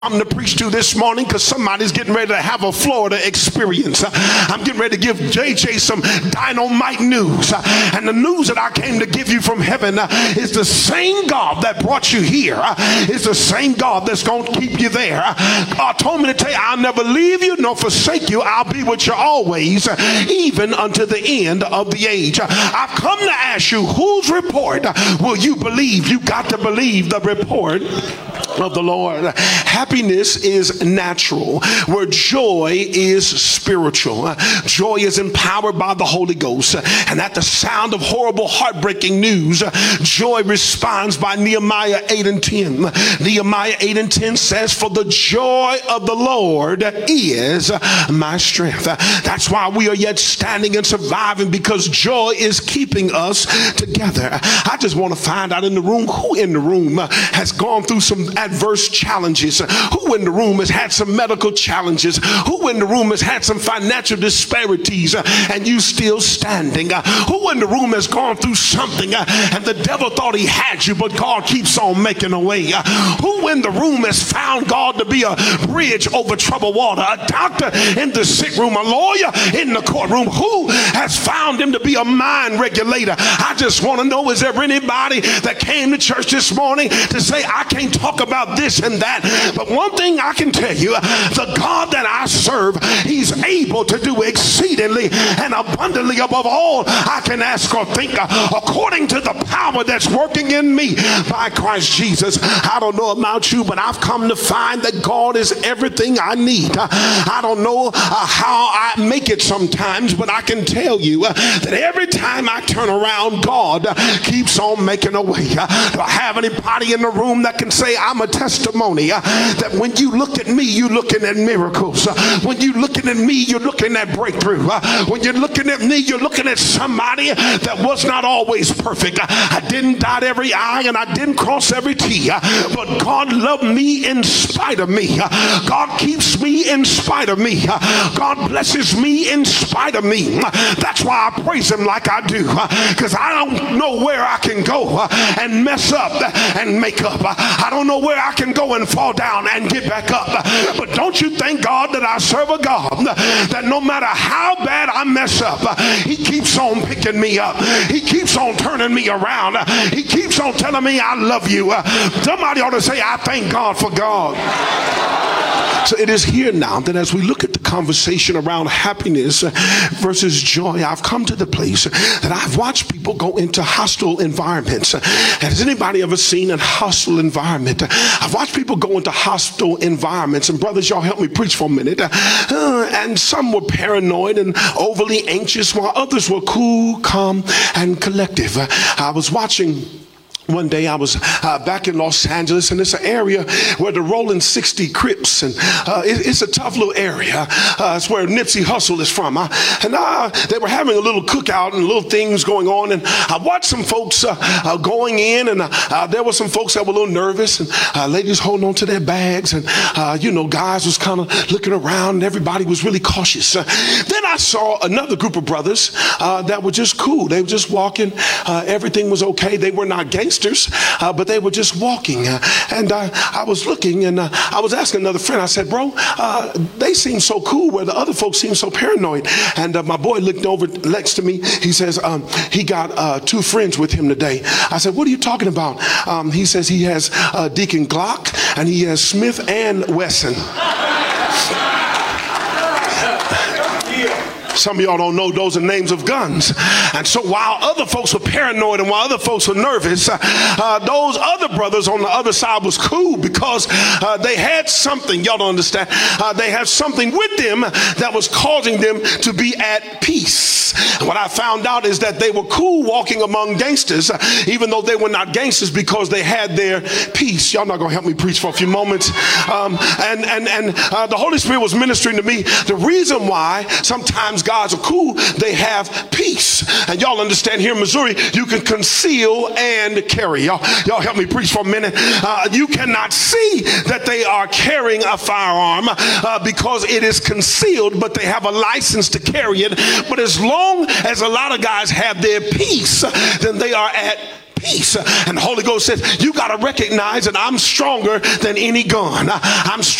I'm to preach to this morning because somebody's getting ready to have a Florida experience. I'm getting ready to give JJ some dynamite news. And the news that I came to give you from heaven is the same God that brought you here. Is the same God that's going to keep you there. God told me to tell you, I'll never leave you nor forsake you. I'll be with you always, even unto the end of the age. I've come to ask you, whose report will you believe? You got to believe the report of the Lord. Happiness is natural, where joy is spiritual. Joy is empowered by the Holy Ghost, and at the sound of horrible, heartbreaking news, joy responds by Nehemiah 8 and 10. Nehemiah 8 and 10 says, for the joy of the Lord is my strength. That's why we are yet standing and surviving, because joy is keeping us together. I just want to find out in the room, who in the room has gone through some adverse challenges? Who in the room has had some medical challenges? Who in the room has had some financial disparities and you still standing? Who in the room has gone through something and the devil thought he had you, but God keeps on making a way? Who in the room has found God to be a bridge over troubled water, a doctor in the sick room, a lawyer in the courtroom? Who has found him to be a mind regulator? I just want to know, is there anybody that came to church this morning to say, I can't talk about this and that, but one thing I can tell you, the God that I serve, he's able to do exceedingly and abundantly above all I can ask or think, according to the power that's working in me by Christ Jesus. I don't know about you, but I've come to find that God is everything I need. I don't know how I make it sometimes, but I can tell you that every time I turn around, God keeps on making a way. Do I have anybody in the room that can say, I'm a testimony that when you look at me, you're looking at miracles? When you're looking at me, you're looking at breakthrough. When you're looking at me, you're looking at somebody that was not always perfect. I didn't dot every I and I didn't cross every T, but God loved me in spite of me. God keeps me in spite of me. God blesses me in spite of me. That's why I praise him like I do, because I don't know where I can go and mess up and make up. I don't know where I can go and fall down and get back up. But don't you thank God that I serve a God that no matter how bad I mess up, he keeps on picking me up. He keeps on turning me around. He keeps on telling me I love you. Somebody ought to say, I thank God for God. So it is here now that as we look at the conversation around happiness versus joy, I've come to the place that I've watched people go into hostile environments. Has anybody ever seen a hostile environment? I've watched people go into hostile environments, and brothers, y'all help me preach for a minute. And some were paranoid and overly anxious, while others were cool, calm, and collective. I was watching one day, I was back in Los Angeles, and it's an area where the Rolling 60 Crips, and it's a tough little area. It's where Nipsey Hussle is from. And they were having a little cookout and little things going on, and I watched some folks going in, and there were some folks that were a little nervous, and ladies holding on to their bags, and guys was kind of looking around, and everybody was really cautious. Then I saw another group of brothers that were just cool. They were just walking. Everything was okay. They were not gangsters, but they were just walking. And I was looking, and I was asking another friend, I said, bro, they seem so cool where the other folks seem so paranoid. And my boy looked over next to me. He says, he got two friends with him today. I said, what are you talking about? He says he has Deacon Glock, and he has Smith and Wesson. Some of y'all don't know those are names of guns. And so while other folks were paranoid and while other folks were nervous, those other brothers on the other side was cool, because they had something, y'all don't understand, they had something with them that was causing them to be at peace. And what I found out is that they were cool walking among gangsters, even though they were not gangsters, because they had their peace. Y'all not gonna help me preach for a few moments. The Holy Spirit was ministering to me. The reason why sometimes guys are cool, they have peace. And y'all understand, here in Missouri, you can conceal and carry. Y'all help me preach for a minute. You cannot see that they are carrying a firearm because it is concealed, but they have a license to carry it. But as long as a lot of guys have their peace, then they are at peace. And the Holy Ghost says, you got to recognize that I'm stronger than any gun. I'm